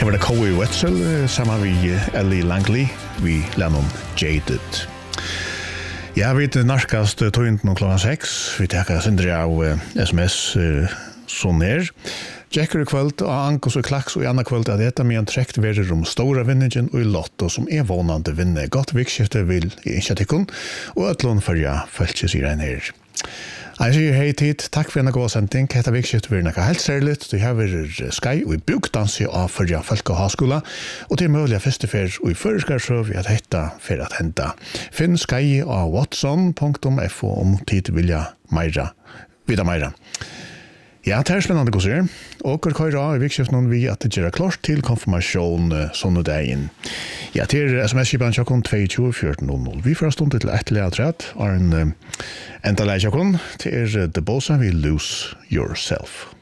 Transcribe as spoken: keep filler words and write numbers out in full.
Her var det Cowie Wetzel sammen med Ellie Langley, vi lennom Jaded. Ja, vi er narkast tøynt nå klokken seks. Vi takker sindri av sms sånn her. Jekker i kveld, og Ankos og Klaks og i andre kveld er dette med en trekt verer om store vinningen og i lotto som er vånande vinner. Godt vikskifte vil i initiatikon, og et lån for ja, følge sier en her. Jeg sier hei tid, takk for en god sending. Hetta vikskifte vil nekka helt særlig. Du har vært skai og i bukdansi av fyrir folk og haskola, og til mulig første fer og i føreskarsøv at hetta fer at henta. Finn skai av watson punktum f o om tid vilja meira, vidda meira. Ja, det er spennende gos her. Og hva køyre av i vikskiften vi at det gjør klart til konfirmasjon sånne dagen. Ja, til sms-kipan tjokken to to fjorten null null. Vi får stund til etterlig trett. Og en enda leie tjokken til The Bosa We Lose Yourself.